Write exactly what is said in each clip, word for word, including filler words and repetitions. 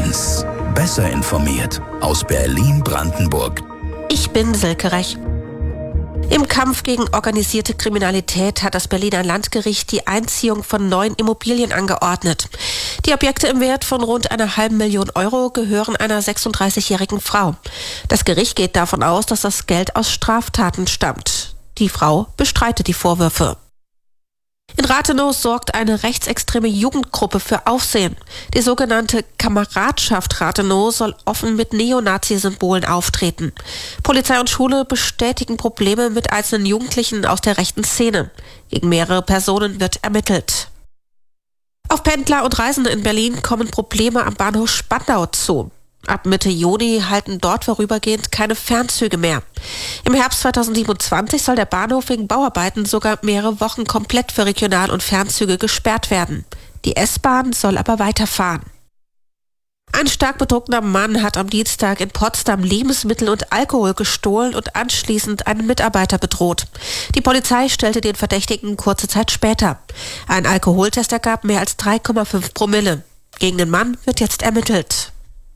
eins. Besser informiert aus Berlin-Brandenburg. Ich bin Silke Rech. Im Kampf gegen organisierte Kriminalität hat das Berliner Landgericht die Einziehung von neun Immobilien angeordnet. Die Objekte im Wert von rund einer halben Million Euro gehören einer sechsunddreißigjährigen Frau. Das Gericht geht davon aus, dass das Geld aus Straftaten stammt. Die Frau bestreitet die Vorwürfe. In Rathenow sorgt eine rechtsextreme Jugendgruppe für Aufsehen. Die sogenannte Kameradschaft Rathenow soll offen mit Neonazi-Symbolen auftreten. Polizei und Schule bestätigen Probleme mit einzelnen Jugendlichen aus der rechten Szene. Gegen mehrere Personen wird ermittelt. Auf Pendler und Reisende in Berlin kommen Probleme am Bahnhof Spandau zu. Ab Mitte Juni halten dort vorübergehend keine Fernzüge mehr. Im Herbst zweitausendsiebenundzwanzig soll der Bahnhof wegen Bauarbeiten sogar mehrere Wochen komplett für Regional- und Fernzüge gesperrt werden. Die S-Bahn soll aber weiterfahren. Ein stark betrunkener Mann hat am Dienstag in Potsdam Lebensmittel und Alkohol gestohlen und anschließend einen Mitarbeiter bedroht. Die Polizei stellte den Verdächtigen kurze Zeit später. Ein Alkoholtest ergab mehr als drei Komma fünf Promille. Gegen den Mann wird jetzt ermittelt.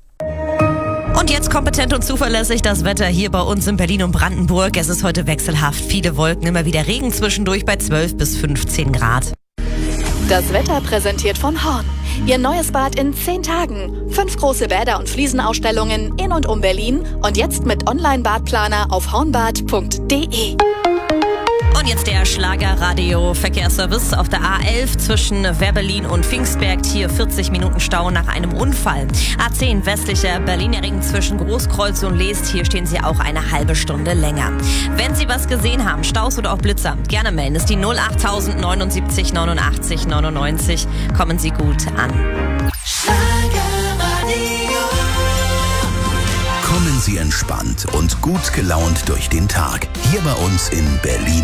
Und jetzt kompetent und zuverlässig das Wetter hier bei uns in Berlin und Brandenburg. Es ist heute wechselhaft. Viele Wolken, immer wieder Regen zwischendurch bei zwölf bis fünfzehn Grad. Das Wetter präsentiert von Horn. Ihr neues Bad in zehn Tagen. Fünf große Bäder und Fliesenausstellungen in und um Berlin. Und jetzt mit Online-Badplaner auf hornbad punkt de. Und jetzt der Schlager-Radio-Verkehrsservice auf der A elf zwischen Wehrberlin und Pfingstberg. Hier vierzig Minuten Stau nach einem Unfall. A zehn westlicher Berliner Ring zwischen Großkreuz und Leest. Hier stehen Sie auch eine halbe Stunde länger. Wenn Sie was gesehen haben, Staus oder auch Blitzer, gerne melden. Das ist die null acht null null neunundsiebzig neunundachtzig neunundneunzig. Kommen Sie gut an. Kommen Sie entspannt und gut gelaunt durch den Tag. Hier bei uns in Berlin.